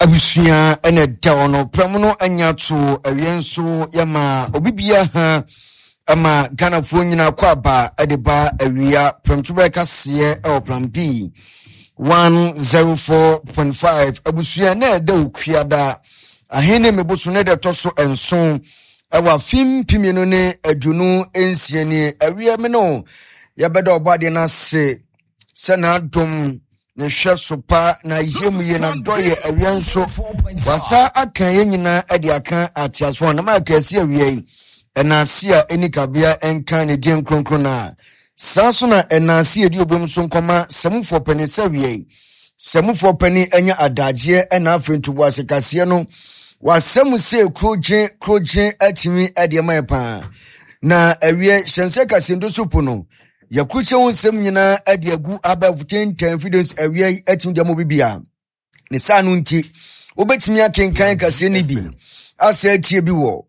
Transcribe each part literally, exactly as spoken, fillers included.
abusuya ene dawono pramuno anyato awienso yama obibia ha ama Ghana fo nyina kwaba edeba awia pramtuba kase e plan B one oh four point five abusuya na da okuada ahene meboso ne de toso enso ewa fim pimieno ne adunu ensie ni awia me no yabeda obade na se sana dom ne hwe sopa na yemu ye na doye awianso wasa akan ye nyina ade akan atiasfo na ma kase awie enasia enikabia enkan ne den kronkron na sanso na enasia edi obem so nkoma semufo pani sawie semufo pani enya adaje ena afentubo asekase no wasemu se kroje kroje atimi ade mayepa na awie hyense kase ndo sopo no yakuche wonsem nyina ade agu above ten videos awie atim de mobibia ne sanu nti obetimi akenkan kase ni bi asa tie bi wo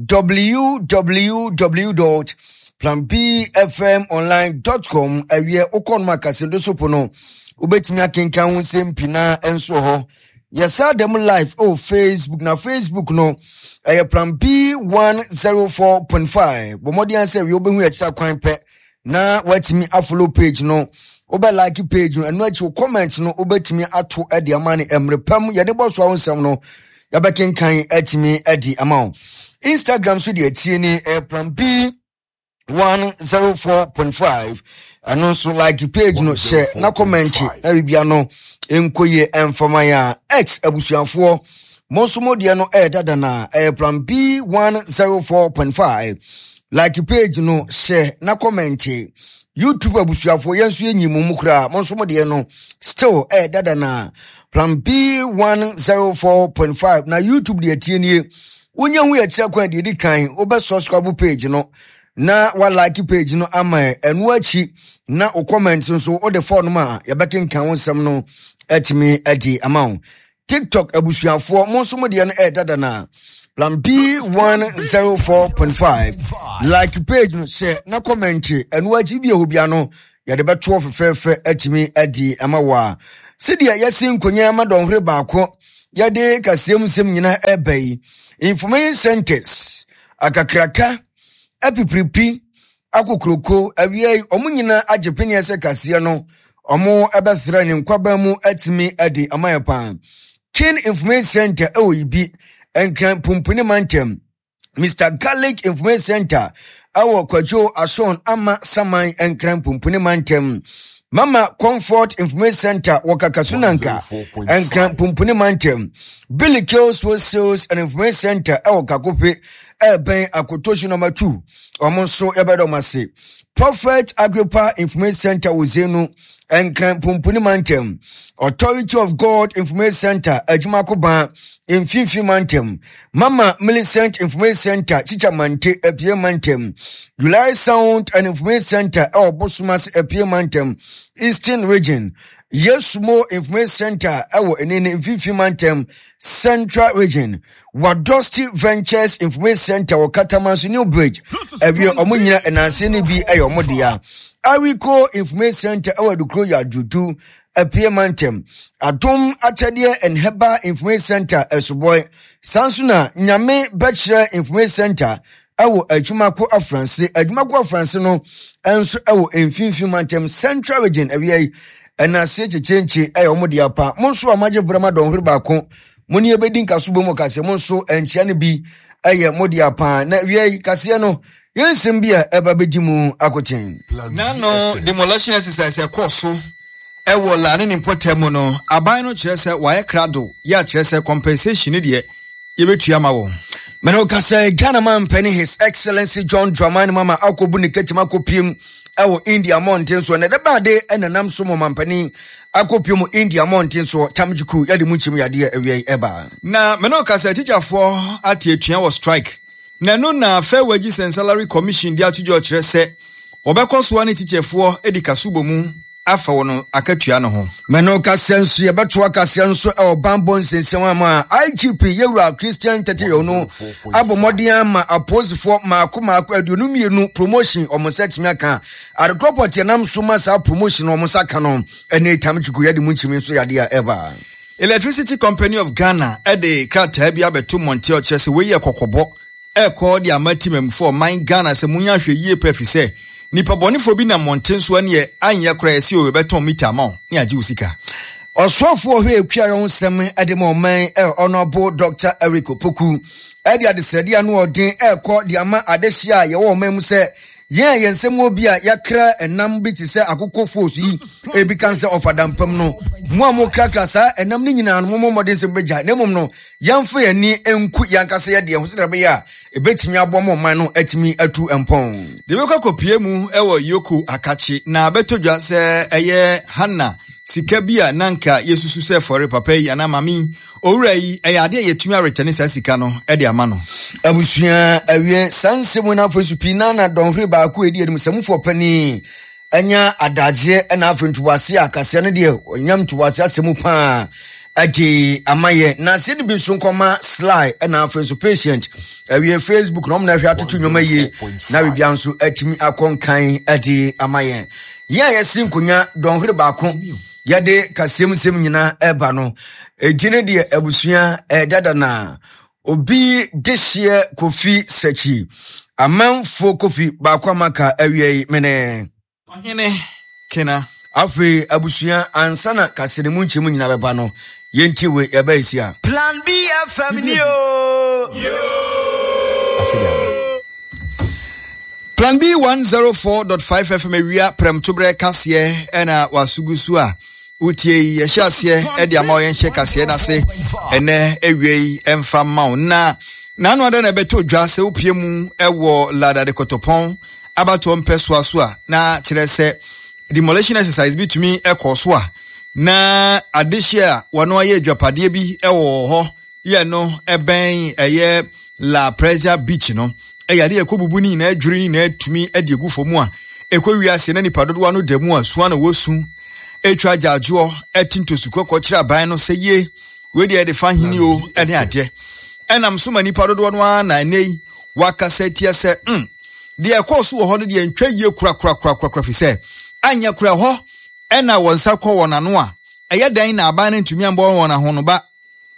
w w w dot plan b f m online dot com awie okon makase ndo sopo no obetimi akenkan wonsem pina enso ho yesa dem live oh Facebook na Facebook no eh plan B one oh four point five bomodi anse we obehu echa kwan pe na watimi follow page no obe like page no enu achi comment no obetimi ato ade amane emrepam yede boso awonsam no yabekenkan atimi adi amount Instagram so de atie ni eh plan B one oh four point five ano so like page no share na comment na bibia no enkoye enfama ya X abusuafo monsomo de no eh dada na eh plan B one oh four point five like page no share na comment YouTube abusuafo yenso yenyimu mukura monsomo de no still eh dada na plan B one oh four point five na YouTube de atienie wonya hu ya kira kwan de di kan obe subscribe page no na wa like page no ama enu achi na o comment nso o de phone ma ya bekenkan wonsam no atimi adi amount TikTok abusuafo monso mo de no e dada na plan B one oh four point five like page no share na comment enu achi bi ehobia no ya de beto ofefefe atimi adi amawa sidia yasin konya amadonhre baako ya de kasem sem nyina ebai information centers akakraka apipripi akokroko awie omunyina agepeni ese kase no omo ebethra ne nkwaba mu atimi adi amayepa Kin Information Center O I B enkran pumpuni mantem Mister Garlic Information Center awo kwajo ason ama saman enkran pumpuni mantem Mama Comfort Information Center wakakasunanka enkran pumpuni mantem Billy Kills Sales and Information Center awo kakope eben akotoshi number two omonso ebedo mase Prophet Agrippa Information Center wozenu enkran pumpuni mantem Authority of God Information Center ajumakoba Infinfi mantem Mama Millicent Information Center Chicha Mante Epie mantem July Sound and Information Center El Bosumas Epie mantem Eastern Region Yesumo Information Center Ewo enene Infinfi mantem Central Region Wadosti Ventures Information Center Wakatamansu New Bridge Evie omunyina enanse ni bi eyo modia Ariko Information Center Ewo Dukro ya Judu Epie mantem Adom Atade and Heba Information Center Esoboy Sansuna Nyame Bachelor Information Center Ewo Ejumako Afranse Ejumako Afranse no enso ewo Infinfi mantem Central Region Evie enase chechenche eyo modia pa monso amaje brama donhre baako moni ebedi nkasubo mo kase monso enchia ne bi eye modia pa na wie kase no yensem bia eba bedimu akoten na no demolition exercise ekoso ewo la ne nimpotem no aban no kire se waye krado ya kire se compensation de yebetua ma wo Meno kase Ghana man penny His Excellency John Dramani Mama akobu ne ketima kopiem ewo India Mountain so na de bade enanam so mo mampani akopiem India Mountain so tamjiku yade munchim yade awie eba na meno kase teacherfo ati etua wo strike na no na fair wages and salary commission dia tujo kire se obekoso ani teacherfo edikasubo mu afa wono akatua no ho meno kasenso ye beto akasenso e obambo nsensem ama I G P Yewura Christian tete yo no abomodian ma aposefo maako maako aduonu mienu promotion omosetimi aka adekopote nam so ma sa promotion omosaka no ene tamchiku yade munchimi so yade a eba Electricity Company of Ghana ede krata bia beto monte o kyerese we ye kokobo e call the amatimem for my Ghana se munya hwe yie pefi se nipa bonefo bi na monte nso ane ye anye kra ese o beton meter ma ne age usika Oswafo hwe ekua ho nsem ade mo man e honorable Doctor Eric Opoku ade adesrede anu odin e call the ama adehia ye wo man mu se yen yensem obi a yakra enam bi ti se akokko force yi e bi kan se ofadampam no mo amu krakra sa enam ni nyina no mo modern se beja na mom no yamfa yani enku yankase ye de ho se be ya e betimi abomo man no atimi atu empon de be kokopie mu e wo yoku akachi na betodwa se eye Hanna sika bia nanka yesusu se for papa yi ana mami owura yi eyade yetumi aretani sa sika no e de ama no abusua awie sansemu na fosupi na na donhwe ba ko edi edim semfo pani anya adaje na afentuwase akase no de onyam tuwase asemu pa age amaye na se de bi so nkoma sly na afenso patient awie Facebook no na hwe atoto nwoma yi na bibia nso atimi akonkan ade amaye ya yesin kunya donhwe ba ko yade kasem sem nyina eba no ejine de abusua edada na obi dehye Kofi Sachi amanfo Kofi ba kwa maka awie mene ohene kena afi abusua ansana kasemu nchemu nyina beba no yenti we eba isia Plan B F M ni o Plan B one oh four point five F M wia prem tobre kase ena wasugusu a utie ye hyase e de ama yen hye kase na se ene ewie emfa mawo na na no ade na beto dwa se opie mu ewo lada de kotopon abato mpeso aso a na kire se demolition exercise bitumi ekoso a na adehia wono aye dwapade bi ewo ho ye no eben eye La Pressure Beach no eyade ekobubu ni na adwuri ni na atumi ade egufo mu a ekowiase na nipa dodo no demu a suana wosu etwa jajo etinto sukoko kira ban no se ye we de de fa hini o ene ade enam so mani pa dodo no na nei wakasa tie se mm de ekoso wo ho no de ntwa ye kura kura kura kura fi se anya kura ho ena wonsa kɔ wonano a eye dan na aban ntumi ambo wona ho no ba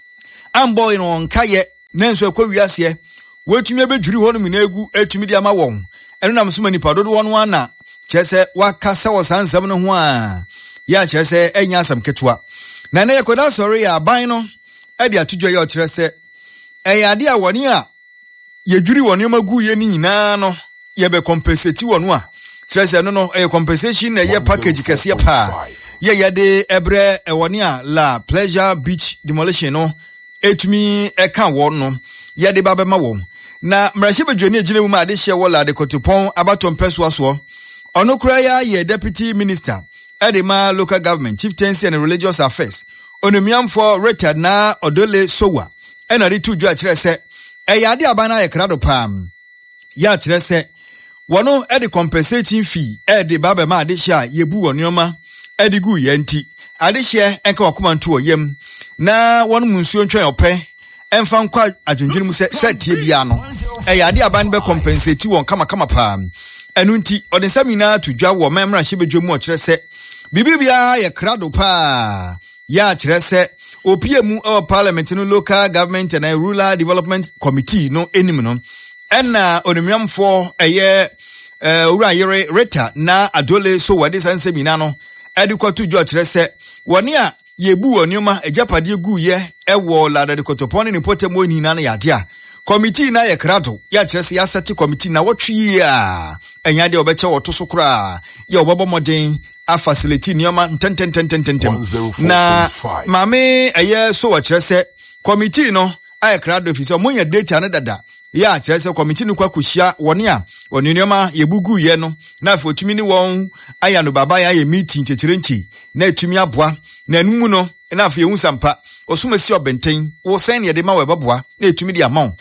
ambo ino nkaye nanso ekowiase wetumi abedwuri ho no minagu etumi de ama won eno nam so mani pa dodo no na kyese wakasa wo sansam no ho a ya kyese enya asam ketua na na yekoda sorry ya aban no e de atudwo ye o kyerese eyade a woni a yedwuri woni magu ye ni nyina no ye be compensate wonu a kyerese no no e compensation na ye package kese pa ye yade ebre e woni a La Pleasure Beach demolition no etumi e kan won no ye de ba be ma won na mrahye bedwani agine mu ma de hye wola de kotopon abatom peso aso ono kura ya ye deputy minister Edema local government chieftaincy and religious affairs onomiam for retired na Odole Sowa ena de tuju a kire se eyade abana ye krado pam ya kire se wono e de compensating fee e de baba ma de hye yebu wonioma e de gu ye nti ade hye enka wakoma nto oyem na wono munsuo ntwen ope emfa nkwa adwendwene mu se setie bia no eyade abana be compensate won kama kama pam enu nti odensamina tudwa wo memra hye bedwemu o kire se Bibibia ye krado pa ya kyerese opie mu o parliament no local government and rural development committee no enim no ena onemiamfo eye eh ura yere reta na Adole so wade sansebina no edikotu jo kyerese woni a yebu wonioma ejapade gu ye ewo lada de kotopon ni potemo ni na na yade a committee na ye krado ya kyerese ya seti committee na wotwi a enyade obeche wotoso kura ye obabo modern a facility nioma ntententententen na mame eye so wa kyerese committee no aye crowd officer monya data na dada ya kyerese committee no kwa kuhia woni a woni nioma yebugu ye no na afotumi ni won aya no baba ya ye meeting checherenchi na etumi aboa na anumu no na afa yehu sampa osumasi obenten wo sen ye de ma we baboa na etumi di amount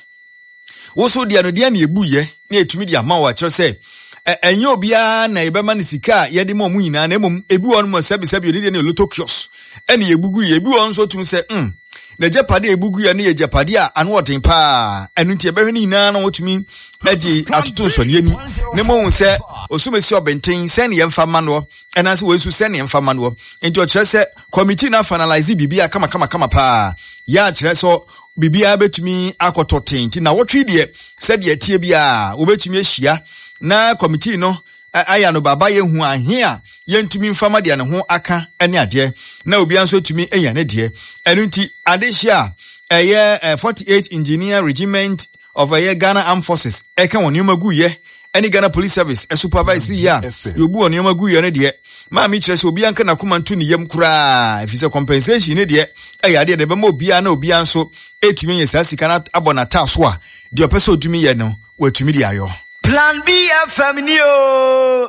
wo so dia no dia na yebu ye na etumi di amount wa kyerese enye obia na ebema ne sika ye de mom nyina na emom ebi won mo sabi sabi oni de ne lotokios ene yebugu ye ebi won so tum se mm na japade ebugu ya ne japade a anu oten pa enu nti ebehwe ni na na wotumi edi atoto so ne ni ne mo se osumesi obenten se ne yemfa mano ena se wensu se ne yemfa mano nti o kire se committee na finalize bibia kama kama kama pa ya kire so bibia betumi akototen nti na wotwe de se de tie bia obetumi ahia na committee no aya no baba ye hu ahe a yentumi mfama de ne ho aka ene ade na obi anso tumi eya ne de enu nti adehia eye forty-eight engineer regiment of a Ghana Armed Forces eka won yemagu ye ene Ghana Police Service e supervise ya yobu won yemagu ye ne de ma mi kire se obi anka na kuma ntu ne yem kura efise compensation ne de eya de de be ma obi an na obi anso etumi yesa sika na abona taso a de opese odumi ye no watumi de ayo Plan B F M ni o.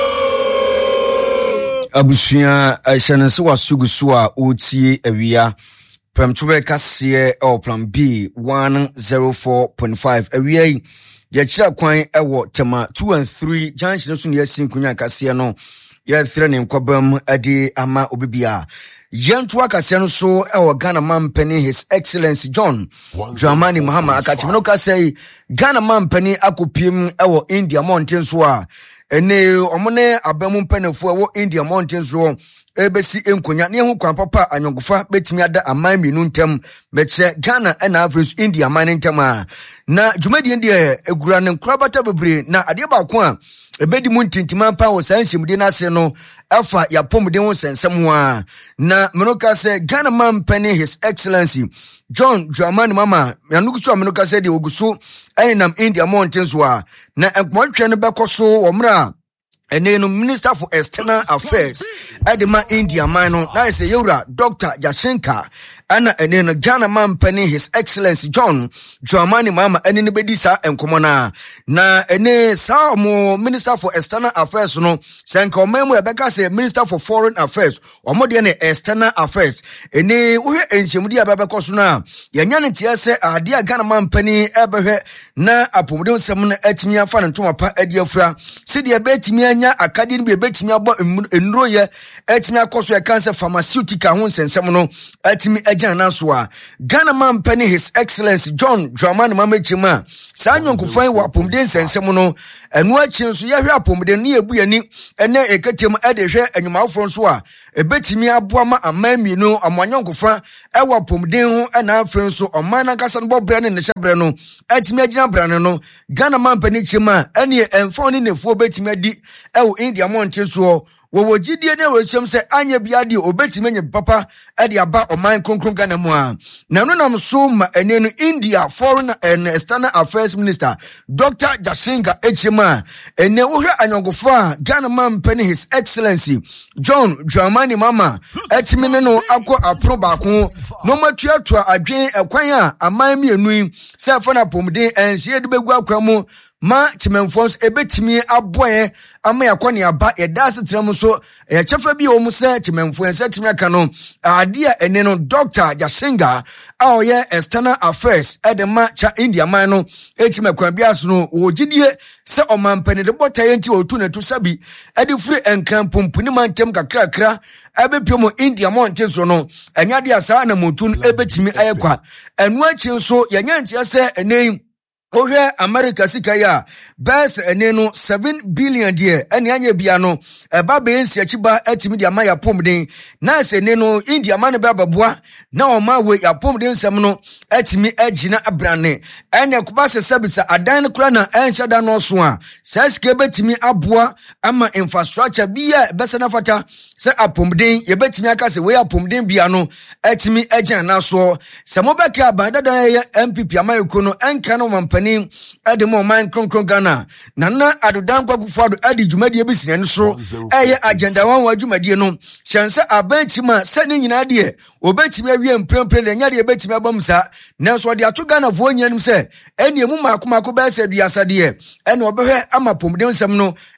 Abusuya ahyɛne se wasugu so a otie awia premtwe kase o Plan B one oh four point five awia yi yɛkyerɛ kwan ɛwɔ tema two and three junction so ne yasin kunya kase no yɛthre ne nkɔbam ade ama obibia Yentu akase no so ɛwɔ Ghana Mampani His Excellency John Dramani Mahama akachime no kase Ghana Mampani akopiem ɛwɔ India Mountain so a ene omone abamu mpanefo ɛwɔ India Mountain so ebesi enkonya ne ho kwan papa anyongofa betimi ada aman minu ntem meche Ghana na Africa India man ntem a na dwumadi ndie egura ne nkrabata bebre na ade ba ko a ebedi mu ntintima pa wo sanhimde na ase no afa yapomde ho sensem ho a na menoka se Ghana Mampani His Excellency John Dramani Mama yanukuso amenoka se de oguso enam India Mountains wa na enkwatwe ne bekoso omra ene no Minister for External Affairs Edema India man no na say yura Doctor Jashinka ana ene no Ghana Mampani His Excellency John Dramani Mama ene ne bedi sa enkomo na na ene sa mo Minister for External Affairs no senka omemu ebeka say Minister for Foreign Affairs omo de ne External Affairs ene wo hwe enhyemudi abebeko so na yanya ne tie se ade a Ghana Mampani ebehwe na apomode nsem na atimi afa ne ntoma pa ade afura sidi ebetimi nya akadi be betimi abo enroye etimi akoso e cancer pharmaceutical ho nsensem no etimi agyan na so a Ghana Mampani His Excellency John Dramani Mamachima sa nyonkofan wa apomde nsensem no enu achi nso ye hwe apomde ne ebu yani ene eketem ade hwe anyumafo so a ebetimi abo ama amaminu amwanyonkofan e wa apomde ho na afa nso oman na kasa no bobre ne ne hyebre no etimi agina brane no Ghana Mampani chima ene emfo ne nefuo betimi adi ewo India Mountain so wo gidie ne wo hyem se anya bia de obetime nye papa e de aba oman kronkron Ghana mu a na no nam so ma ene no India Foreign and External Affairs Minister Doctor Jashinka Echima ene wo hwe anyongofo Ghana Mampani His Excellency John Dramani Mama etime no akọ apro ba ko no matuatua adwen ekwan a aman mienu se fa na pomden enhye de begu akwa mu ma timemfons ebetimi aboye ama yakone aba yedase tram so ya chefa bi o mu se timemfons se timi aka no ade a ene no Doctor Jashinga a oye External Affairs edema cha India man no echime kwan bia so no wogidie se omampani de botaye nti otu na to sabi ade firi enkran pompuni mantem kakrakra ebepiomo India Mountain so no enyade asa na motun ebetimi ayekwa enu achi nso yenya ntia se ene Ohe America sika ya best ene no seven billion die ene anya bia no eba be nsi achiba atimi dia ma ya pomden na se ene no India man be baboa na o ma we ya pomden nsem no atimi agina abrane ene kuba se sabisa adan kura na enhyada no so a saske betimi aboa ama infrastructure bia bese na fata se apomden ye betimi aka se we apomden bia no atimi agina na so se mobeka abadada ya M P P amayiko no enka no mampa ni ademo man kronkron Ghana nana adodan kwagufo ado adi dwumadi ebisine no so eye agenda wan wa dwumadi no hyense abanchima sane nyina de obetimi awie mprempre de nyade ebetimi abamsa nanso de ato Ghana fo nyanim se ene emu makomako ba se duasa de ene obehwe ama pomden nsem no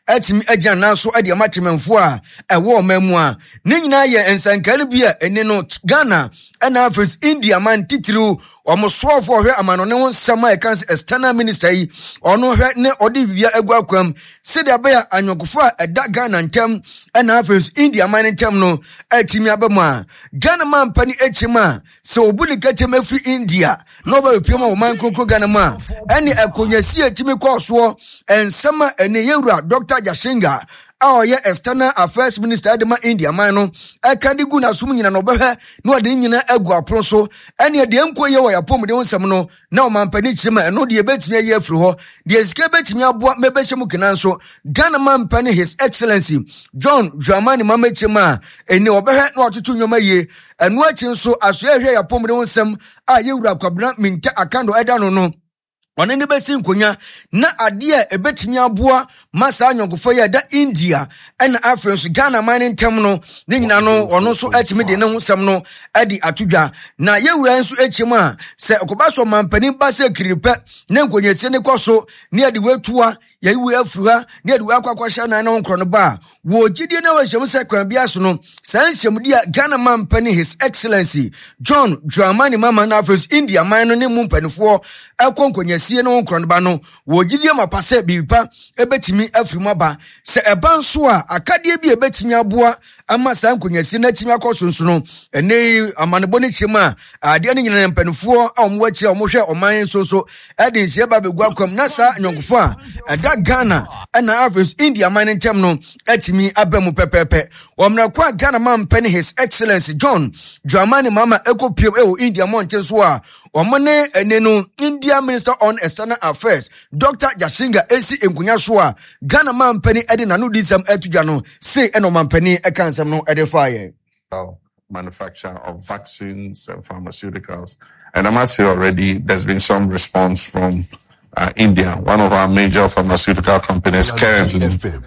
atimi agya nanso ade amatememfo a ɛwɔ ɔman mu a ne nyinaa yɛ ensankane bi a ene no Ghana ɛna afis India man titiriw ɔmosoafo ɔhwɛ amanone ho nsɛm a ɛka sɛ external minister yi ɔno hwɛ ne ɔde bibia agu akwam sɛde abɛyɛ anyɔnkofo a ɛda Ghana ntam ɛna afis India man ntam no atimi abamu a Ghana man pani echim a sɛ obuli katem afiri India no ba pioma wo man kronkro Ghana mu a ɛne akonyasi atimi kɔsoɔ ensɛm a ɛne yewura Doctor Jashinga a ɔyɛ external affairs minister de ma India man no ɛka de gu na som nyina no bɛhwɛ na ɔde nyina agu apro so ɛne de enko yɛ wɔ yapom de nsɛm no na ɔmampani kyima ɛno de betimi ayi afiri hɔ de sika betimi aboa mebɛhyɛ mu kenan so Ghana man pani His Excellency John Dramani Mahama kyima ɛne ɔbɛhwɛ na ɔtoto nnwoma yie ɛno akyi nso asoɛ hwɛ yapom de nsɛm a yewura Kwabena Minta Akando ɛda no no ɔne ne bɛsi nkonya na ade a ebetimi aboa masa anyɔnkofo yɛ da India ɛna afei nso Ghana man ntem no ne nyina no ɔno nso atimi de ne ho sɛm no adi atodwa na yewura nso ekyim a sɛ ɔkɔba so mampani ba sɛ kiripɛ ne nkonyɛsie ne kɔso ne ade wetua yɛwu afruha ne ade wakwakwahya na ne nkro no ba wo gidie na wɔhyɛm sɛ kwan bia so no saa nhyɛmdi a Ghana mampani His Excellency John Dramani Mahama na afei India man no ne mu mpanifo ɛkɔ nkonyɛsie no nkro no ba no wo gidie ma pasɛ bibipa ebetimi afiri mu aba sɛ ɛba nso a akadie bi ebetimi aboa ama saa nkonyɛsie na timi akɔso nso no ɛne amanebɔ ne kyem a ade ne nyina mpanifo a ɔmo akyire ɔmo hwɛ ɔman nso so ɛde nhyia ba begu akwam na saa nyɔnkofo a ɛda Ghana ɛna afis India man ntem no atimi abamu pɛpɛpɛ wɔmra kwa Ghana man pen His Excellency John Dramani Mahama ekopiem ɛwɔ India monten so a ɔmo ne ene no India Minister on External Affairs Doctor Jashinga esi enkunya so a Ghana man pen ɛde nanu disam atudwa no say ɛno man pen ɛka nsɛm no ɛde fire manufacture of vaccines and pharmaceuticals. And I must say already, there's been some response from uh, India, one of our major pharmaceutical companies currently,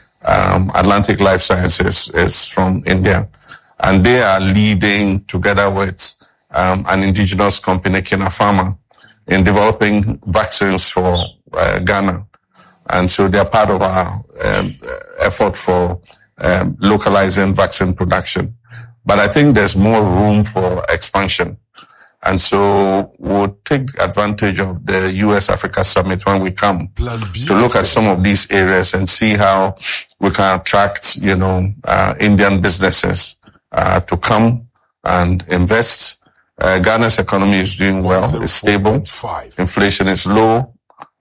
um, Atlantic Life Sciences, is from India. And they are leading together with um, an indigenous company, Kina Pharma, in developing vaccines for uh, Ghana. And so they're part of our um, effort for um, localizing vaccine production. But I think there's more room for expansion. And so we'll take advantage of the U S Africa Summit when we come to look at some of these areas and see how we can attract, you know, uh, Indian businesses uh, to come and invest. Uh, Ghana's economy is doing well. It's stable. Inflation is low.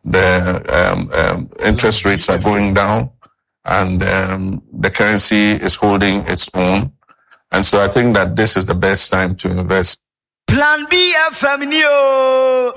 The um, um, interest rates are going down. And um, the currency is holding its own. And so I think that this is the best time to invest. Plan B F M yo.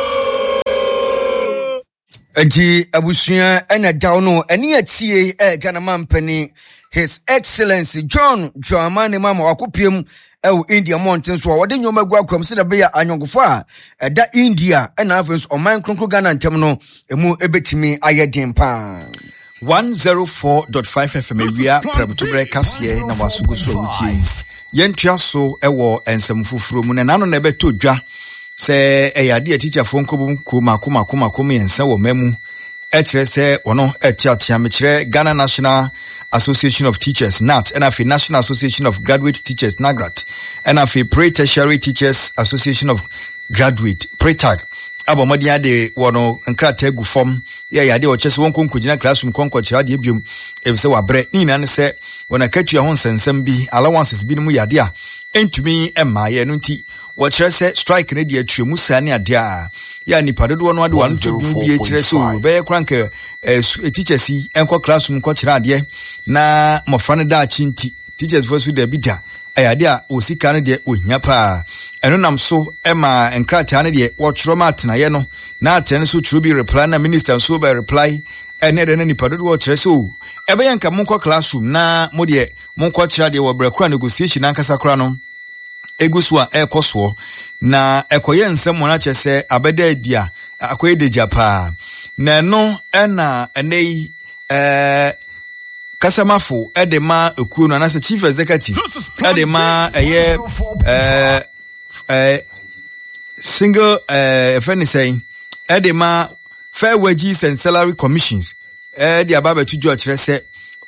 Edi abusua ena dawno eni atie e Ghana mampani His Excellency John Dramani Mahama wakopiem ewo India mountain so wode nyoma gu akwam se da be ya anyongofo a eda India ena afenso oman kronkro Ghana ntem no emu ebetimi ayedin pa one oh four point five F M awia prabtobre kaseɛ na wasugo so wutie yentua so ɛwɔ ensɛm foforo mu na nano na ɛbɛtɔ dwa sɛ ɛyade a teacher fo nkobom koma koma koma koma yensa wɔ mamu ɛkyerɛ sɛ ɔno ɛtiatia mekyerɛ Ghana National Association of Teachers N A T and afi National Association of Graduate Teachers NAGRAT and afi Pre-Tertiary Teachers Association of Graduate Pre-Tag abomodi de wono nkrata gu fom ya ya de o chese won konkogina classroom konko kira de biom ebise wabre ni na ne se wona katua ho nsensem bi allowances bi mu yade a entumi ema ye no nti wo kire se strike ne de atuemu sane ade a ya nipa dodo no ade wan to bi e kire so be kranke teachers yi enko classroom ko kira ade na mofra ne da achi nti teachers for so da bi da ayade a osika ne de ohia pa eno nam so ema enkrata ne de wo chiro matena ye no na atene so chiro bi reply na minister so by reply ene de ne nipa dodo wo kire so ebe yanka monko classroom na mo de monko kira de wo brakura negotiation ankasa kra no egusu a ekoso na ekoye nsem na chese abeda dia akoye de japa na no ena enei eh kasamafo edema ekuo no na se chief executive edema eye eh eh single eh if any saying edema fair wages and salary commissions eh dia baba tujo kire se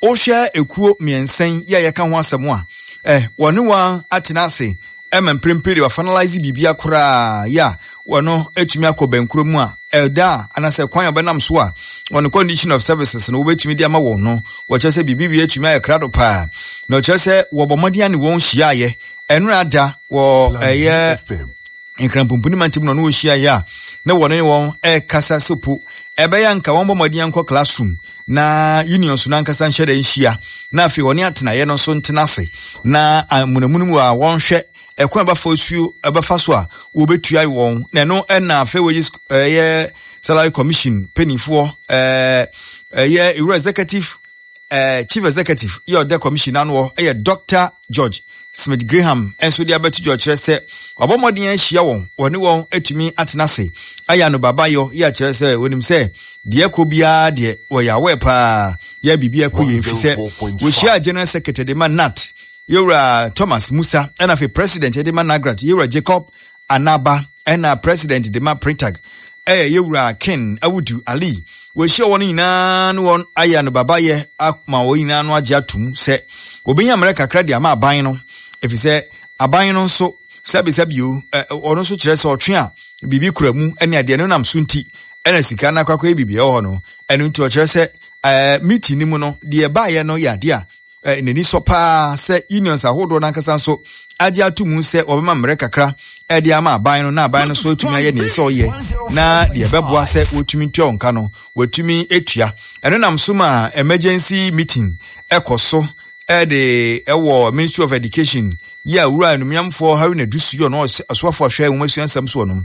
o hwe ekuo miensen ya yeka ho asem a eh wone wa atenase em mprempere wa finalize bibia kora ya wono etumi akobankuro mu a elda anase kwan obenam so a on condition of services no obetumi dia ma wo no wo chese bibibi etumi ayekrado pa no chese wo bomodi ane won hia ye enu ada wo eye nkrampumpuni mantim no no hia ya na wono won e kasa sopo ebe ya nka won bomodi anko classroom na union so na nkasa nhede nhia na afi woni atena ye no so ntenase na amunamunum a won hwe ekwan ba fosuo eba faso a obetua won na no na afi we eh salary commission penifo eh eh executive eh chief executive your the commission anwo eh Doctor George Smith Graham enso dia betu George rese obomodin ahia won woni won etumi atenase aya no babayo ya kire se wonim se de ekobia de wo ya wepa ya bibia ko ye fise wo hia general secretary de Manat Yura Thomas Musa and afi president de Managrat Yura Jacob Anaba and a president de Ma Printag eh Yura Ken Awudu Ali we hia won ina no won aya no babaye akma wo ina no age atum se obinya America credit ama aban no if you say aban no so sabi sabi o ono so kire se otwe a bibi kuramu ene ade no nam sunti ene sika na kwakwa bibi e ho no ene nti o kire se eh meeting ni mu no de ba ye no ya de a neni so pa se unions ahodo na nkasa so age atumu se obema America kra e de ama aban no na aban no so otumi aye ne se oye na de beboa se otumi ntwa nka no watumi etua ene nam so ma emergency meeting ekoso e de ewo Ministry of Education ya wura anumiamfo hari na dusu yo no asofo hwe nwomasuan sam so no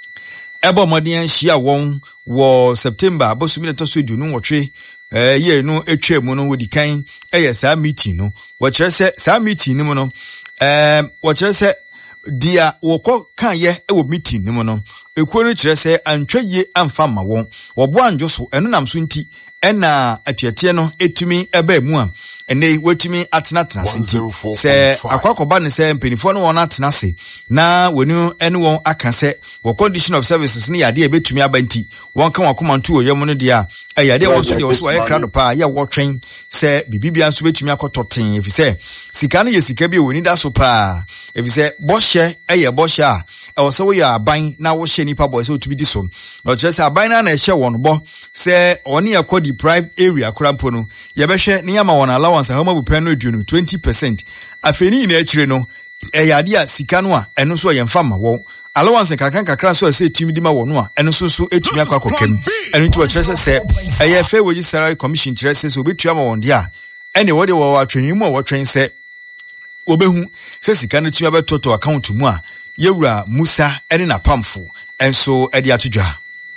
ebo modien hia won wo September abosumi ne to so du no wotwe eh ye no etwa mu no wodi kan eh sa meeting no wo kire se sa meeting ni mu no eh wo kire se dia wo ko kan ye e wo meeting ni mu no ekuo no kire se antwaye amfa ma won wo bo anjo so eno nam so nti ena atiatie no etumi eba mu a ene wetumi atena tena senti se akwakoba ne se mpenifo no won atena se na wonu ene won aka se wo condition of services ne yade ebetumi abanti won kan wakoma ntu oyem no dia ayade won so de wo so aye krado pa ya wo twen se bibibia so betumi akototen efise sika ne ye sika bi woni da so pa efise bohye eye bohye a e wo so wo ya aban na wo hye nipa boy se otumi di so no kire se aban na na hye won bo se oni yakodi deprived area krampo no ye behwe ne yama won allowance ha ma bu pen no aduonu twenty percent afeni ina akire no e yade a sika no a eno so ye mfa ma wo allowance kakran kakran so se timi di ma wo no a eno so so etumi akwakokem eno nti wo kire se eye fe woji salary commission kire se so betua ma won dia ene wo de wo atwen mu a wo twen se obehu se sika no tumi abetoto account mu a yewura Musa ene na pamfo enso e de atodwa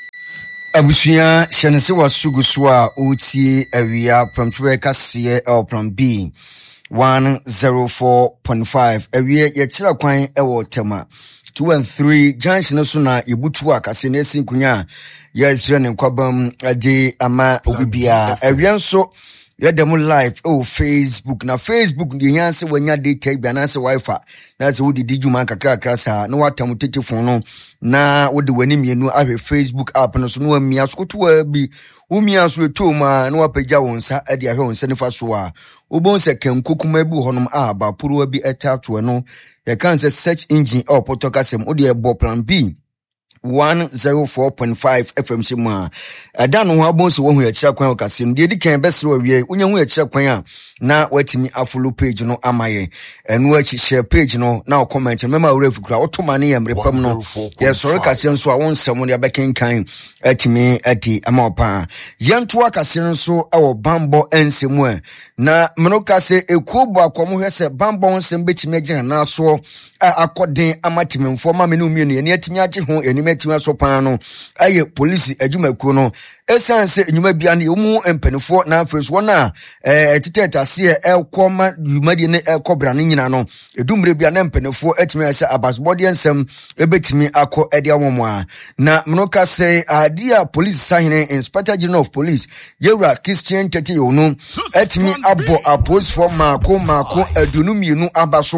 abusuya hyenese wasugu so a otie awia promtwe kase el plan B one oh four point five awia ye kira kwan e wo tema two and three junction so na ibutu akase na esinkunya ye zire ne kwabam ade ama obibia awia nso ye dem live oh Facebook na Facebook de yanse wanya data bia na se wifi na se wodi dijuma kakra kakra sa na watam tetefon no na wodi wani mienu ahwe Facebook app no so no amia sokoto bi umia so etoma na wapagya wonsa ade ahwe wonsa nifa so a obon se kenkokuma bi honom a ba puru bi etato no ye kan se search engine or potokasem odi e bo plan B one oh four point five F M shima adan no abon so wo hu ya kira kwan okase no de di kan besre wa wie unya hu ya kira kwan a na watimi afolo page no amaye enu achi share page no na comment mema wura fukura otoma ne yamre pam no ye sori kase nso a wonsam ne abekan kan atimi ati amaopa yento akase nso awo bambo ensemu a na meno kase ekuobo akomo hwese bambo onsem betimi agina na so akoden amatimi mfoma me no mienu ne atimi age ho enime atimi asopan no aye police adwumakuo no esanse enyuma bia ne omu empanifo na afeso wona eh etiteta se elkoma yumadi ne elkobra ne nyina no edumre bia na empanifo etimi ase abasbody ensem ebetimi akọ ede awomo a na mnoka se adia police sahine inspector general of police Yewra Christian Tete no etimi abo apos for mako mako adunu mienu abaso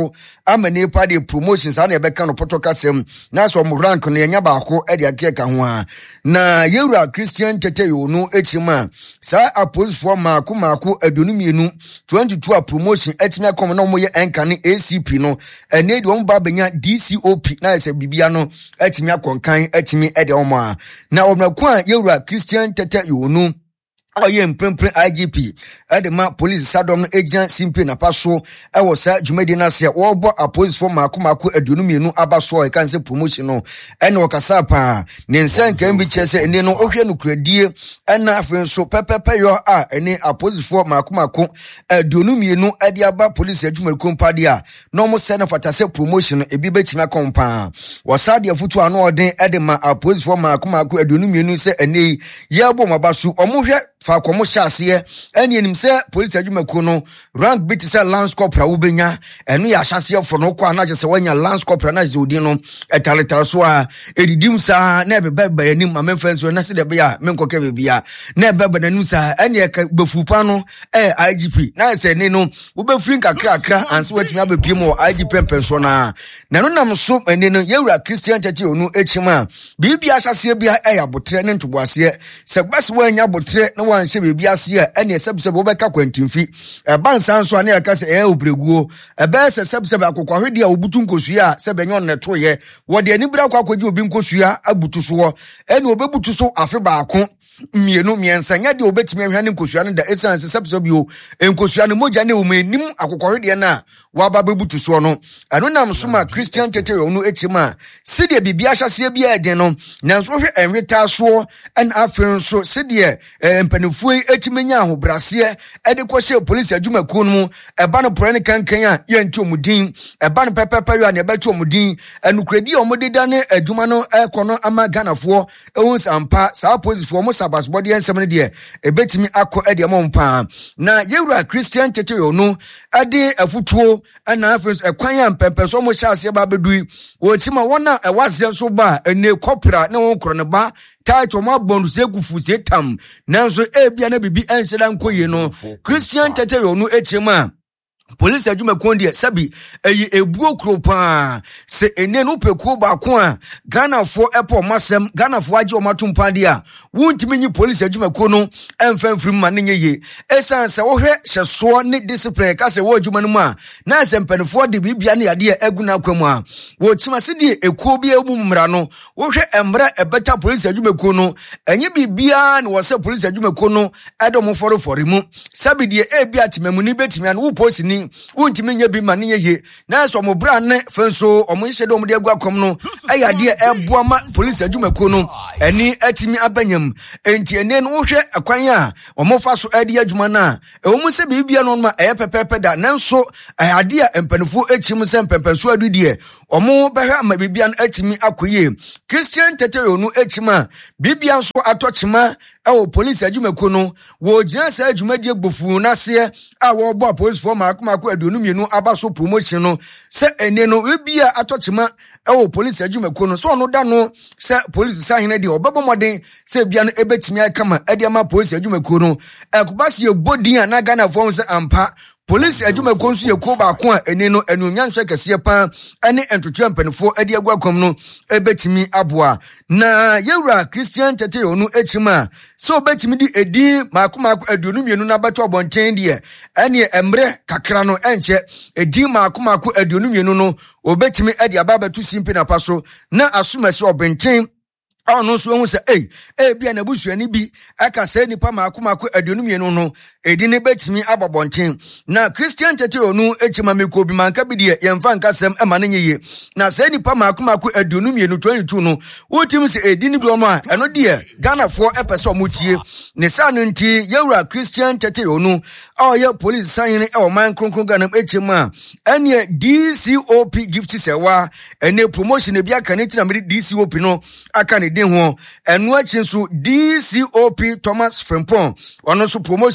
amane pa de promotions ana ebe kan poto kasem na so mo rank no yenya baako e de akeka ho a na yewura Christian Tete Yonu echima sa a police for maako maako adonu mienu twenty-two a promotion etimia kom na mo ye enka ne A C P no ene de won ba benya D C O P na se bibia no etimia konkan etimi e de omo a na omraku a yewura Christian Tete Yonu aye mpempre I G P edema police sadom no agent simple na paso e wo sa dwumadi na se wo bo a police for maako maako adonu mienu abaso e kan se promotion no ene wo kasa pa ne nsan kan bi chese ene no ohwe no kradie ena afen so pepepe yo a ene a police for maako maako adonu mienu ade aba police adwumadi kompade a no mo se na fata se promotion e bi betima kompa wo sa de afutu ano odin edema a police for maako maako adonu mienu se ene ye bo mabasu omohwe fa komo hyase eni enim se police adwumako no rank bit se lance corporal ubenya enu ya hyase fo no kwa na je se wanya lance corporal na je odi no etaletal so a edidim sa na bebeba enim amefense na se de be ya menkoke bebia na bebeba nanim sa eni e befupa no eh I G P na se ni no wo be free kakra kakra anse watimi abepiem o I G P penso na na no nam so eni no yewura Christian Tete Yonu echima bibia hyase bia eh abotre ne ntoboase se gbase wanya abotre na wanhye bebi ase a ene sebsebe wo beka kwantimfi e bansan so ane aka se e obreguo e be se sebsebe akokwahwede a obutu nkosua se benyo ne toye wo de ani bra kwakwaji obi nkosua abutu so ene obebutu so afe baako mienu miensa nya de obetimi ahwa ne nkosua ne da essence sebsebe o nkosua ne moja ne o manim akokwahwede na waba bebutu so no ano nam soma Christian Tete Yonu echima sede bibia hyase bia eden no nanso hwe enweta so en afen so sede empanifo etimenya ahobrase ede kwose police adwumako no eba no prane kankan a ye nti omudin eba no pepepe yo na eba ti omudin enukredi omudeda ne adwuma no ekono ama ganafo ehun sampa sa police fo mo sabas body ensem ne de ebetimi akọ ede mo mpa na yewura Christian Tete Yonu ade afutuo ana afes ekwan ya mpempeso mo hyase ba bedui wo chima wona ewaze so ba ene kopra ne won kro ne ba title mo bonus egufu setam nanso ebia na bibi enhyeda nkoye no Christian Tete Yonu echima police adwumako die sabi eyi ebuo kropa se ene no pekuo ba ko a Ghana fo epo masem Ghana fo age o matumpade a wuntimi nyi police adwumako no emfamfiri ma ne nyeye esan se wo hwe hyeso ne discipline ka se wo adwuma no mu a na se mpanifo de bibia ne yade aguna akwamu a wo chima se die ekuo bia mu mmra no wo hwe emra ebeta police adwumako no enye bibia ne wo se police adwumako no edo foro foro mu sabi die ebia timemu ni betimi an wo post ni untimi nya bi mane ye na so mo bra ne fenso omo hyede omo de agua kom no ayade eboa ma police adwumako no eni atimi abanyam enti ene no hwe akwan a omo fa so ade adwuma na ewomu se bibia no ma eye pepepe da nanso ayade a empanifo echim se mpempenso adudie omo behwa ma bibia no atimi akoye Christian Tete Yonu echima bibia so atochima ewo police adwumako no wo gina sa adwumadi egbofu na se a wo bo police for ma mako adonu mienu abaso promotion no se ene no webia atochima ewo police adwumako no so no da no se police sahene de obebo moden se bia no ebetimi akama ade ama police adwumako no ekubasi ebodin na Ghana form se ampa police adwumako nso yeko ba ko a ene no anunya nhwe kese pa ane entotu ampanifo ade agwakom no ebetimi aboa na yewura Christian Tete Yonu echima so obetimi di edi mako mako adonu mienu na bato obonten de ane emre kakra no enche edi mako mako adonu mienu no obetimi ade ababetu simpi na paso na asumase obenten aw no so hu se eh eh bia na busuani bi aka se nipa maako maako adonu mienu no edi ne betimi ababonten na Christian Tete Yonu echima meko bi manka bi de yemfa nkasem ema ne nyeye na se nipa maako maako adonu mienu twenty-two no wotim se edi ne bi omo a eno de Ghana fo epese omutie ne sa no nti yewura Christian Tete Yonu aw ye police sahene e o man kronkron Ghana echima ene D C O P gift sewa ene promotion e bia kaneti na me D C O P no aka ne den ho enu achinso D C O P Thomas Frempong ono so promotion aka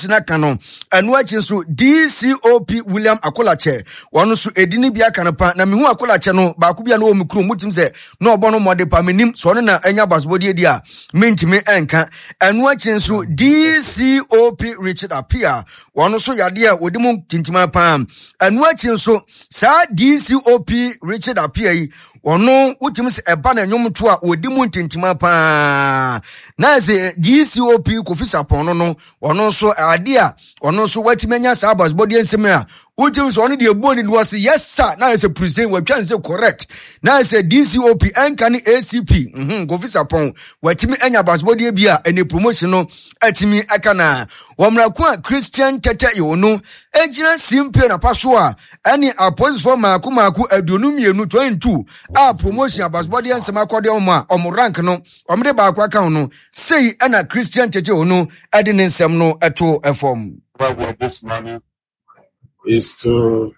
no enu achi so D C O P William Akolache wonu so edini bia kanapa na mehu Akolache no ba ku bia no omikru mutim se no obo no mode pa menim so no na enya basbodi edi a mentimi enka enu achi so D C O P Richard Apia wonu so yade a odimu tintima pa enu achi so sa D C O P Richard Apia yi ono utim se eba na nyom to a odimu tintima pa na se D C O P Kofi Sapon no no ono so ade a ono so watimenya sa basbodi ensem a utim so ono de eboni do say yes sir na se present we twan say correct na se D C O P enka ni A C P mhm Kofi Sapon watimi enya basbodi bia ene promotion no atimi aka na womraku a Christian Tete yono ejina simple na paso a ene apostles for maku maku aduonu mienu twenty-two a promotion basbodi ensem akode omo a omo rank no omde ba akwa kan no sei ena Christian Tete yono ade ne nsem no eto efom. Well, this money is to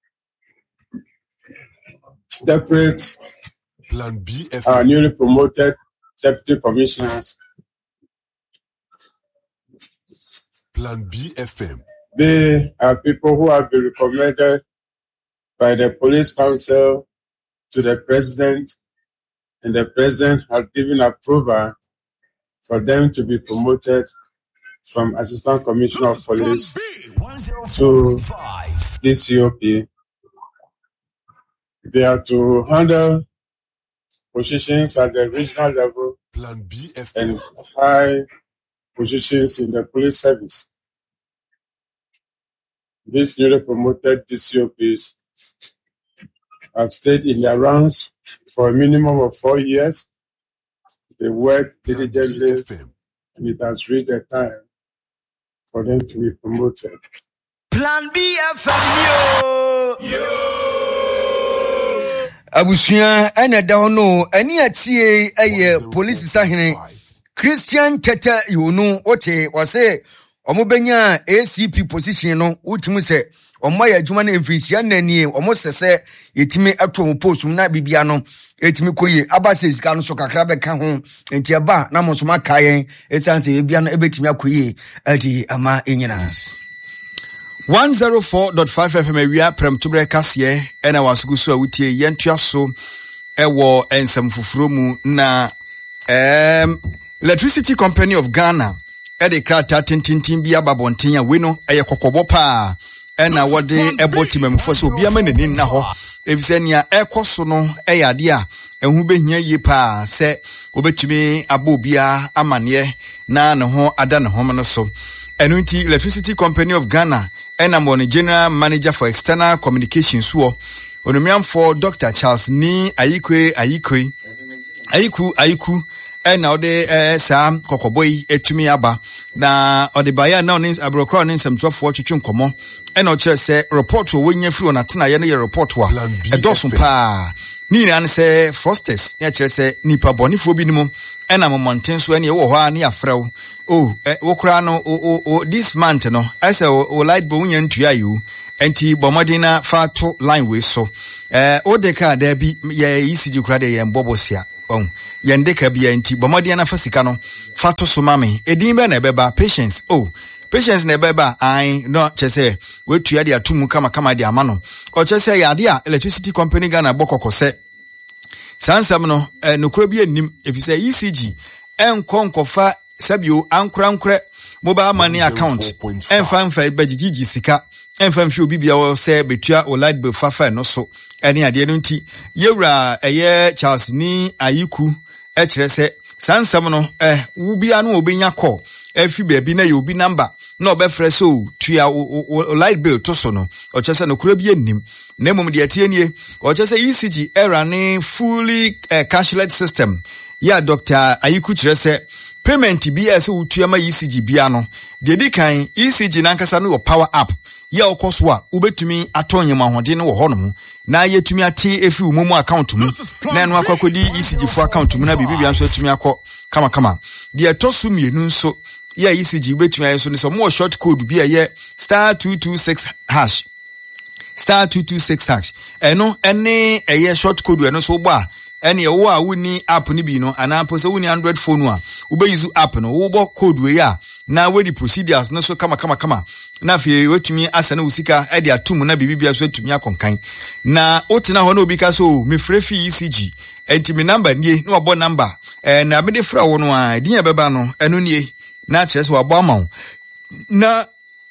decorate Plan B F our newly promoted deputy commissioners. Plan B F M. They are people who have been recommended by the police council to the president, and the president has given approval for them to be promoted from Assistant Commissioner of Police to D C O P. They are to handle positions at the regional level Plan B F M. and high positions in the police service. These newly promoted D C O Ps have stayed in their ranks for a minimum of four years. They work diligently, and it has reached the time for them to be promoted. Plan B F M yo. Abusuya ene da hono ani atie eye police sahene Christian Tete yono ote wase omobenya A C P position no utimu se omo ya adwuma na mfinsia nanie omo sese yetimi ato post na bibia no etimi koye abase sika no so kakra be ka ho enti aba na mo so makayen esanse bibia no ebetimi akoye adi ama enyina one oh four point five F M awia prem to break kase ena wasugu so awutie yentua so ewo ensem fufuro mu na um Electricity Company of Ghana e de krata tintintin bia babonten a we no eye kokobo pa ena wode ebotimemfo so bia manani na ho efisania ekoso no eyade a ehu behia yi pa se obetumi abobia amane na ne ho ada ne ho no so enu nti Electricity Company of Ghana ena mo ne General Manager for External Communications wo onomiamfo Doctor Charles Ni Ayikwe Ayikwe Ayiku Ayiku ena ode eh sa kokoboy etumi aba na ode baya na oni abrokro ni nsemtwofo twetwe nkomo ena o kire se report wo wonya firi ona tena ye no ye report wa edoso pa ni na se frosters ya kire se nipa bonifo bi ni mu ena momonten so ene ye wo ho a na afrew oh eh wokura no o this month no I say o light bo wonya ntua yu enti bomodina fa to line we so eh o de ka da bi ye isiji kura de ye mbobosia on yende ka bia nti bomode na fasika no fato so mame edin be na beba patience oh patience na beba ai no chese wetua de atumu kama kama de amano o chese yade a Electricity Company Ghana bokokose sansam no eh, nokro bi anim efise E C G enko nkofa sabio ankura nkure mobile money account enfa enfa bagigigi sika enfa mfi obi bia wo se betua o light bill fafa no so eni ade no nti yewura eye Charles Ni Ayiku e kire se sansam no eh wo bia no obenya call efi baabi na ye obi number na obefre so tua o light bill to so no o kire no kura bi anim na mum de atie nie o kire E C G era ne fully uh, cashless system ya Doctor Ayiku kire se payment bi ese wo tua ma E C G bia no de di kan E C G nankasa no power app ya okoso a ubetumi atonyem ahode ne wo ho no na yetumi ate efi umumu account mu na eno akakodi E C G fo account mu na bibia nso atumi akọ kama kama de tosu mienu nso ya E C G ubetumi ayeso ne so mo short code bi aye star two two six hash star two two six hash eno ene eye short code eno so gba ene wo a woni app ni bi no ana po so woni Android phone a ube use app no wo bo code we ya na wedi procedures no so kama kama kama na fe wetumi asane usika e de atum na bibibia so atumi akonkan na otena ho na obi ka so me frɛ fi E C G enti me number nie na wabɔ number eh na me de fra wo no a din ya beba no eno nie na kyerɛ so wabɔ ama wo na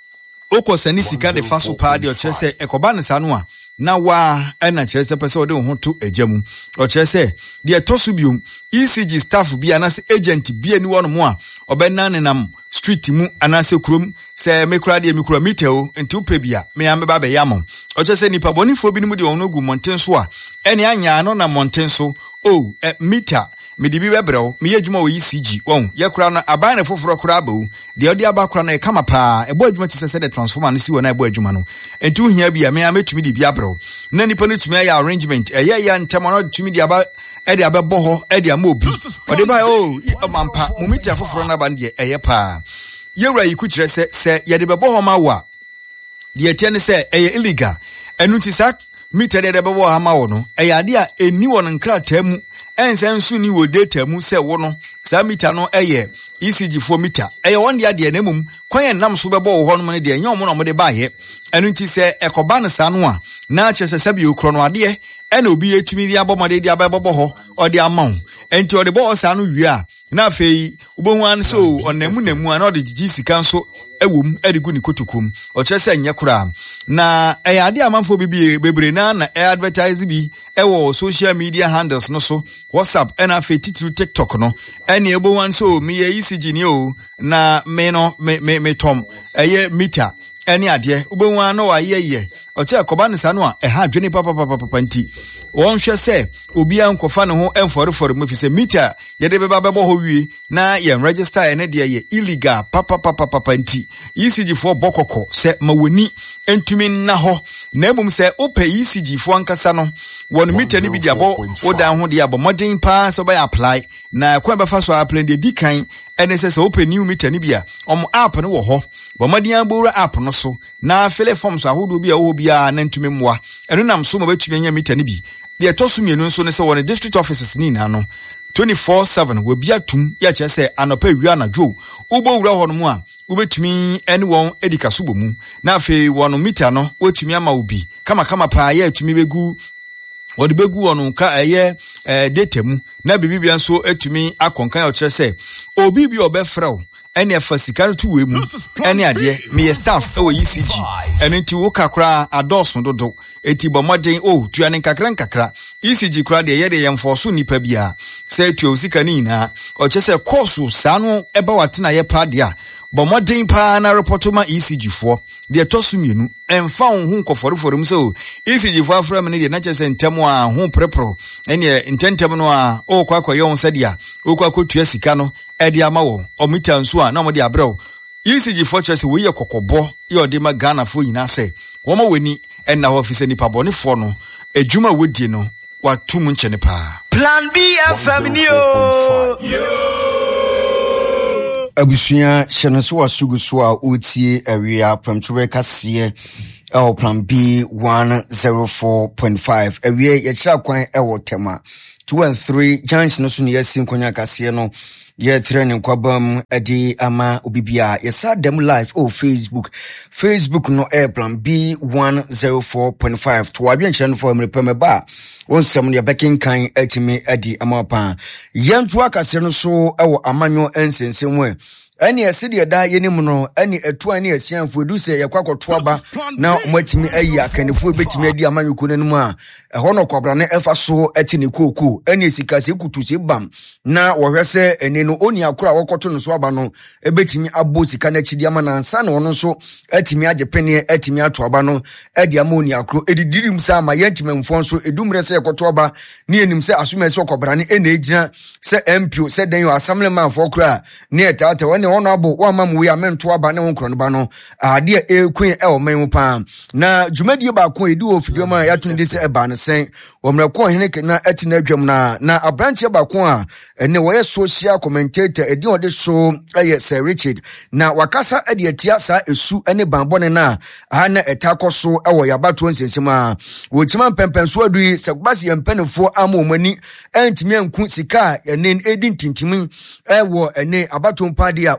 okosani sika de fa so pa de o kyerɛ sɛ ekoba ne sa no a na wa ena kyerɛ sɛ pɛsɛ ode ho to agyamu o kyerɛ sɛ de etoso biom E C G staff bia na sɛ agent bia ni wono mo a obɛna ne nam street mu anase krom sɛ mekura de mekura miteo enti upe bia me ya meba be yamon o kyerɛ sɛ nipa bonifo bi ni mu de wono gu monten so a ene anya no na monten so o e meter me di bi bebrɛw me yɛ dwuma wɔ E C G wɔn yɛ kura no aban ne foforo kura bawo de ɔde aba kura no e kama pa e bɔ adwuma ti sɛ sɛ de transformer no si wɔ na e bɔ adwuma no enti ohia bia me ya metumi di bi abrɛw na nipa no tumi ayɛ arrangement ɛyɛ yɛ ntɛm no tumi di aba e de abɛbɔ hɔ e de amobi ɔde ba o ɔmampa mo meter foforo na ban de ɛyɛ pa yɛwura yi ku kyerɛ sɛ sɛ yɛ de bɛbɔ hɔ ma wa de ɛtɛ ne sɛ ɛyɛ illegal ɛnu ti sa meter de de bɛbɔ hɔ ma wɔ no ɛyɛ ade a eni wɔ no nkrataa mu ensensu ni wo data mu se wo no sa meter no eye E C G four meter eye won dia de na mum kwan nam so bebo wo ho no de enye omo no mo de ba ye enu nti se ekoba no sa no a na kyerɛ sɛ bi okro no ade e na obi etumi di abomode di abɛbɔ ho ɔde amaw enti ɔde bɔ sa no wie a na afei obohu an so onamu namu an ɔde gigi sika nso ewom edigu ni kotokom o kyerɛ sɛ nyɛ kura na ɛyɛ ade amanfo bibi bebre na na advertise bi ɛwɔ social media handles no so WhatsApp ɛna afei titiri TikTok no ɛne ebo wan so me yɛ E C G ni o na me no me me me tom ɛyɛ meter ɛne ade obo wan no ayɛ yɛ o kyerɛ kɔba ne sa no a ɛha adwene papa papa papa nti won hwɛ sɛ obi an kofa ne ho emforefore mu fi sɛ meter ye de beba bɛbɔ hɔ wie na ye register ene de ye illegal papa papa papa nti E C G for bokoko sɛ mawoni entumi na hɔ na emum sɛ opɛ E C G for ankasa no won meter ni bi de abɔ odan ho de abɔ modern pa sɛ bɛ apply na kwan bɛfa so apply de di kan ene sɛ sɛ opɛ new meter ni bi a ɔmo app no wɔ hɔ bɔ modern abura app no so na fill forms ahodo bi a wo bia na ntumi mmoa eno nam so ma betumi anya meter ni bi de tosu mienu nso ne sɛ wɔ district offices ni na no twenty-four seven wo bia tum ya kyerɛ sɛ anopa wi anadwo ubo wura hɔ no mu a ubetumi ene wɔn edika subo mu na afei wɔn meter no wotumi ama obi kama kama pa ya etumi begu wɔde begu wɔn ka ɛyɛ eh data mu na bibibia nso etumi akonkan o kyerɛ sɛ obi bi obɛfrɛw ene afa sika no to we mu ene ade me ye staff e wo E C G ene nti wo kakra adoso dodo eti bomoden o tua ne kakra kakra E C G kra de ye de yemfoso nipa bia se tua sika ni na o che se course sa no eba watena ye pa de a bomoden pa na report ma E C G fo de tosu mienu emfa ho nkoforo mu so E C G fo afra me ne de na che se ntemo a ho prepro ene intentem no a o kwa kwa ye ho se dia o kwa kotua sika no edi ama wo omita nso a na mo de abrɛw E C G for chese we ye kokobɔ ye ode ma Ghana fo nyina sɛ wo ma weni enna ho ofise nipa bɔne fo no adwuma wodi no watum nkyene pa Plan B F M ni o abusua hyɛno so wasugu so a otie awia pamtwe kaseɛ ɛwɔ Plan B one oh four point five awia yɛkyerɛ kwan ɛwɔ tema two and three junction so ne yɛsi nkonya kaseɛ no ye training kwabam edi ama obibia yesa dem live o Facebook Facebook no air Plan B one oh four point five to wadwen channel for me peme ba won sem ne backing kan etimi edi ama pa yentu akase no so ewo amanyo ensensem we ani esede da yenim no ani etu ani asianfo du se yakwakoto aba na omatimi ayi akanefo betimi adi amanyo nanum a eho no kwabra ne efa so eti ne kooko ani esikase kutu se bam na wo hwese eni no oni akora wokoto no so aba no ebetimi abo sika na chidi ama na nsa na ono so etimi agepene etimi ato aba no edi ama oni akoro edidirim sa ama yentimi mfon so edumre se yakoto aba ne enim se asuma se kwabra ne ena ejina se M P O se den yo assembly man for kra ne etata woni ono abo wa mam we amento aba ne honkro no ba no ade e queen e o man pa na dwumadie ba ko edi ofidio ma yatun de se eba ne sen wo mreko hene na etina adwam na na abranche ba ko a ene wo ye social commentator edi ode so eye Sir Richard na wakasa ade atia sa esu ene banbone na ha na etakoso e wo yabato nsensem a wo chima pempenso adui se gbase yempenefo amomani entimi anku sika ene edi ntintimin e wo ene abato mpade a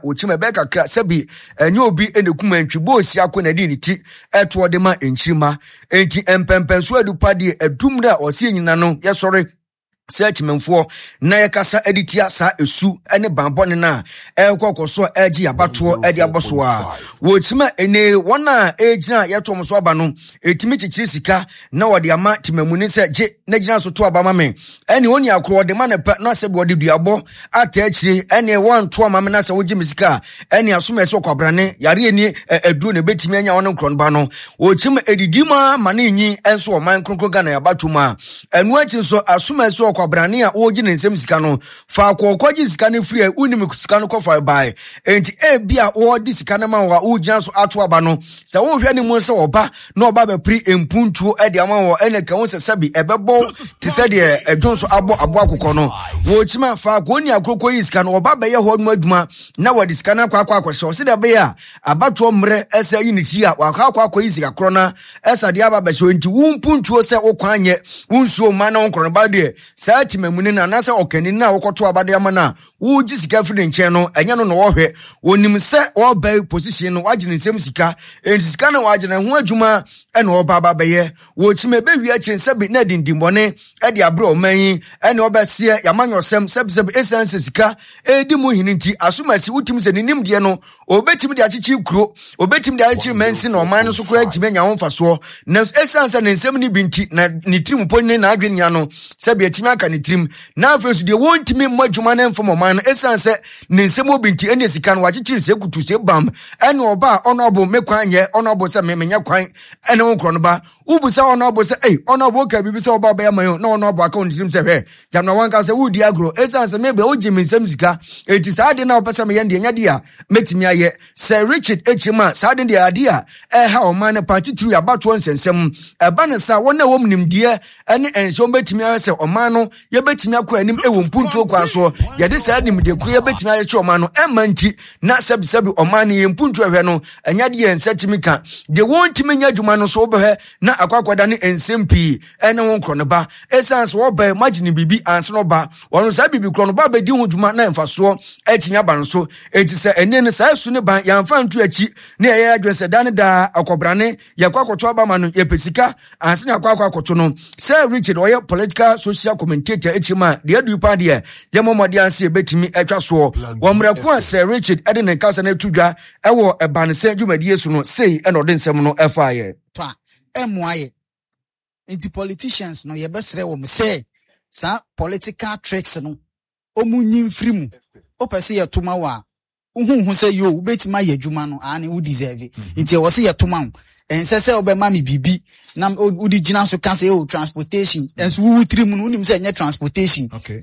ochima be kakra sabi enye obi enekum antwibo osia ko na di ni ti eto de ma enchirima enti empempenso adupa de adumra osie nyina no yesore search menfo na yakasa editia sa esu ene bambone na ekokoso agi abato edi aboso a wochima ene wona egina yetom so aba no etimi chichiri sika na wode ama timamuni se je na gina so to aba mame ene oni akro de ma na pa na se bo de duabo ata achiri ene won to ama me na se wogi misika ene asoma se kwabrane yare eni edu ne betimi anya won nkron ba no wochima edidima mane nyi enso o man kronkron ga na yabato ma enu achi so asoma se kwabrane a wogi ne nsem sika no fa kwokwaji sika ne free unim sika no kofa bai enti e bia wo di sika na ma wa ugina so ato aba no se wo hwe ne mu se oba na oba be pri empuntu e de ama wo ene ka wo se sabi ebebo ti se de edwon so abo abo akokọ no wo chima fa ko ni akokọ yi sika no oba be ye ho no adwuma na wo di sika na kwa akwa akọ se se de be ya abato mre ese yi ni chi a wa kwa akwa akọ yi sika kro na esa de aba be so enti wo mpuntu se wo kwanye wo nsuo ma na wo kro ba de sa timamuni na na se okani na wo koto aba de ama na wo gi sika firi nchen no enya no no wo hwe wonim se wo ba position no wagine nsem sika enti sika na wagine ho adwuma ene wo ba ba beye wo chime be wi akyin sebi na dindimbone e de abro omanyi ene wo ba se yamanyosem sebi sebi essence sika e di mu hininti asumasi wutim se ninim de no obetim de achichi kuro obetim de achichi mensi na oman no so kura gime nya ho mfaso na essence na nsem ni binti na nitrim ponni na adwenya no sebi etimi aka nitrim na afesu de wontimi madwuma na mfom oman no essence ne nsem obinti ene sika no wachichi se kutu se bam ene oba honorable mekwanye honorable se memenya kwan ene wo kro no ba ubusa honorable se eh honorable ka bibi se oba ba yamayo na honorable aka ondim se hwe jamna wanka se wudi agro essence mebe o jimi nsem sika eti saade na opesa me yende nya dia metimi aye Sir Richard Echima saade dia ade a eh ha oman na party three abato nsensem eba ne sa wona wom nimdie ene enso betimi aye se oman no ye betimi akọ anim e wo mpuntu kwa so ye de saade nimdie ku ye betimi aye che oman no emanti na sabi sabi oman ye mpuntu ahwe no enya de ensatimi ka de wontimi nya dwuma no so obehwe na akwakwada ne ensempi ene won kro no ba essence wo ba imagine bibi anse no ba won sa bibi kro no ba bedi hu dwuma na emfaso etinya ba no so enti se ene ne sa su ne ba yamfa ntu achi ne ye adwense dan da akobrane yakwakoto aba ma no ye pesika anse na akwakoto no Sir Richard oye political social commentator echima de adu pa de yemomode anse betimi atwa so wo mraku Sir Richard ede ne kasa na tudwa ewo ebanse dwumadie su no sei ene ode nsem no efaye pa emuaye enti politicians no ye besre wo say sa political tricks no omunyi mfiri mu opese ye toma wa uhuhu say yo ubetima ye adwuma no ani wo deserve enti wo say ye toma ense say obema me bibi na udi gina so kan say o transportation enso wu trim no unim say nye transportation okay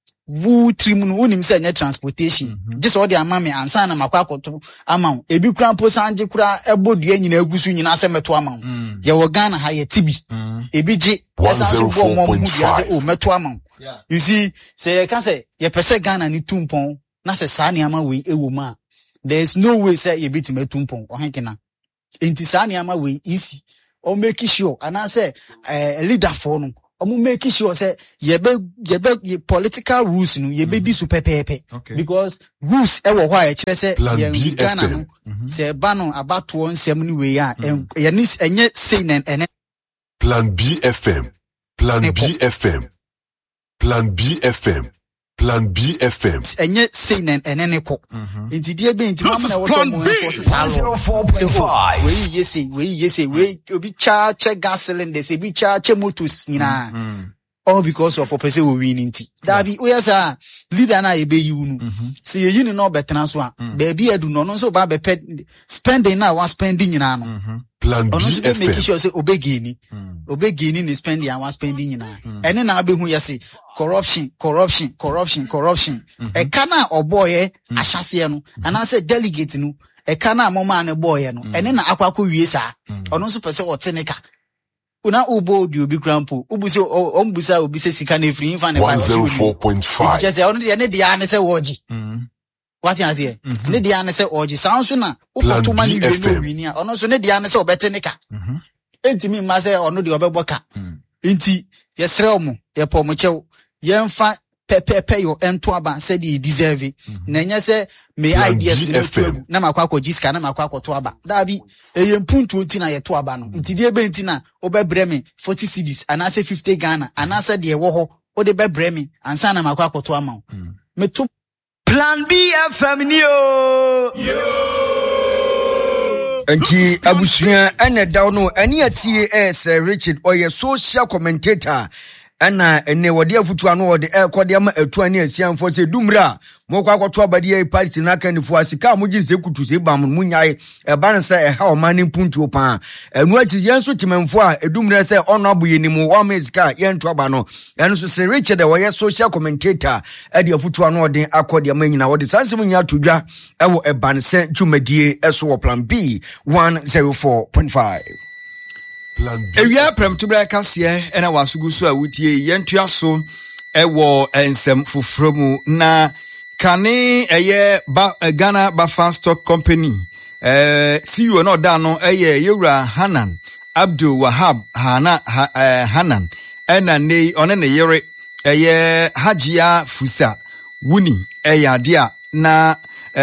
wu trim no unim say nye transportation just all the amame ansa na makwa akoto ama ebi kura mpo sanje kura ebodua nyina agusu nyina se meto ama ye wo Ghana ha ye tibi ebi ji esa so bo mo mu dia say o meto ama you see say you can say ye pese Ghana ni tumpon na se sa ni ama we ewo ma there is no way say ye bit me tumpon o hankena enti sa ni ama we easy o make sure and I say a leader for no o make sure say ye be ye be political rules no ye be di super pepe because rules e wo hwa e kire say ye Ghana no say ba no about one nsem ni we ya ye ni enye say na ene Plan B F M Plan B F M Plan B F M Plan B F M enye say na ene ne ko enti die be enti mama na wo so mo zero four point five we yesi we yesi we obi cha cha gas cylinders obi cha cha motors nyina all because of opese we win enti that be we say leader na ebe yi unu say yi ni no betena so a ba bi adu no no so ba be spending na one spending nyina no Plan B F M make sure say obegini obegini ni spending and one spending nyina ene na abehu yesi corruption corruption corruption corruption e kana oboye ahyase no ana say delegate no e kana moma na boye no ene na akwakọ wie sa ono so pese wotenika una ubo di obi krampo ubuso ombusa obi se sika na free infa na one oh four point five just say ono de ne dia ne say woji what you say ne dia ne say woji sound so na ukoto mani we no wini a ono so ne dia ne say obetenika entimi ma say ono de obeboka enti yesre omo ye pomo chew yemfa pepe pe yo ento aba said he deserve it na nya say me ideas no na makwa ko jiska na makwa ko to aba da bi eye mpuntu oti na ye to aba no nti die be nti na obebre me forty cedis ana say fifty Ghana ana say de wo ho o de bebre me ansa na makwa ko to ama me to Plan B F M ni o Anti abusua ene daw no ani atie es Richard oye social commentator ana ene wode afutu ano wode ekode ama atu ani asianfo se dumra mokwa kwato abade party na kanifo asika moji se kutu se bam munyae e ban se e ha o mani puntu pa enu achi yenso timemfo a edumra se ono aboye ni mu wa mesika yentu aba no enu so se Richard oye social commentator e de afutu ano wode akode ama nyina wode sanse munya todwa e wo e ban se dwumadie eso wo plan B one oh four point five. Ewia prem to break kase ena wasugu so awutie yentua so ewo ensem fofromu na kane eye ba Ghana Bafan Stock Company eh C E O no da no eye Yewura Hanan Abdul Wahab Hana ha, Hanan ena ne one ne yere eye Hajia Fusa Wuni eye adia na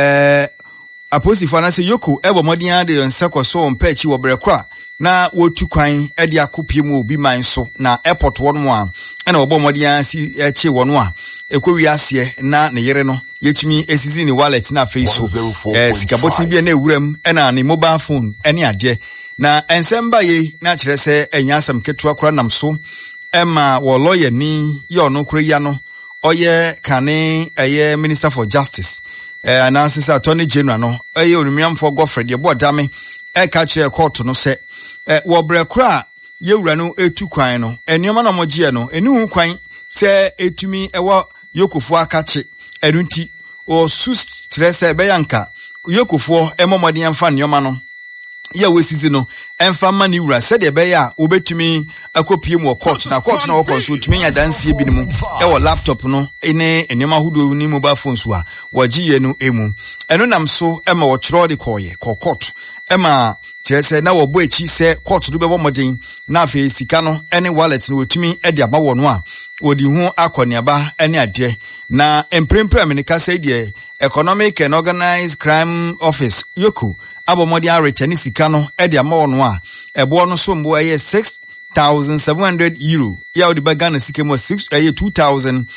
eh aposifo na se Yoko ewo modin de nseko so mpachi wo brekra na wotu kwan e de akopie mu obi man so na airport won mu a na obo modian si eche won a ekowi ase na ne yere no yetumi esisi ni wallet na face eh sikabotin bi na ewuram e na ne mobile phone ene ade na ensemba ye na kire se enyasam ketua kora nam so e ma wo lawyer ni ye ono kora ya no oye kane eye Minister for Justice eh anansi Attorney General no eye onumiamfo Godfred ye bodame e ka kire court no se eh wo brekra Yewura no etu kwan no enioma na mogie no eni hu kwan se etumi ewo Yokofo akache enunti o sus stress e beyanka Yokofo emomodi amfa nioma no ya wesizi no emfa ma ni wura se de beya obetumi akopie mu court na court na wo so otumi nya dansie bi ni mu e wo laptop no ene enioma hudo ni mobile phone so a wagiye no emu eno nam so ema wo chiro de koye ko court ema Chese na wo bo echi se court do be bo modin na afi sika no ene wallet no otumi e de aba wo no a odi hu akoniaba ene ade na emprempre america say de Economic and Organized Crime Office yoku abomodi a return sika no e de ama wo no a ebo no so mbo e six thousand seven hundred euro ya odi ba Ghana sika mo six e two thousand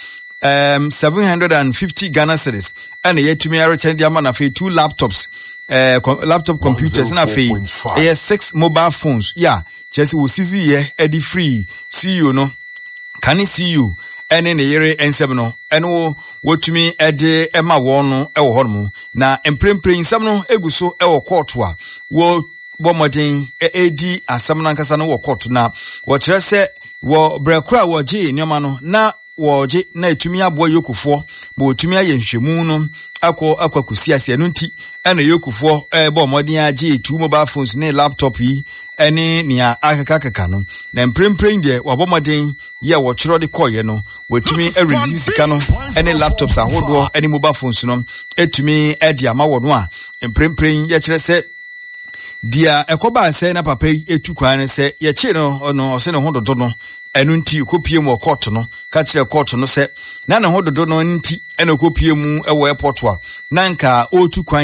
um seven hundred fifty Ghana cedis ene yetumi a return de ama na afi two laptops Uh, laptop computers na fe eh six mobile phones yeah just we see here edi free C E O no can see you ene ne yere ensem no ene wo wotumi ede ema wo no e wo hormo na emprempre nsem no eguso e wo court a wo bomodin edi asam na nkasa no wo court na wo kire se wo brekra wo gi nyoma no na wo gi na etumi abo Yokofo bo otumi aye nhwemu no akọ akwakusi ase no nti ena Yokofo eh bo modin age two mobile phones ne laptop yi ene nia akaka kaka no na mprempren de wabo modin ye wo chiro de koye no watumi e release sika no ene laptops ahodo ene mobile phones no etumi e de ama wo no a mprempren ye kire se dia ekoba se na papa etu kwan se ye chi no ono se ne ho dodo no enu nti kopie mu court no ka kire court no se na ne ho dodo no nti ena kopie mu e wo airport a na nka otu kwan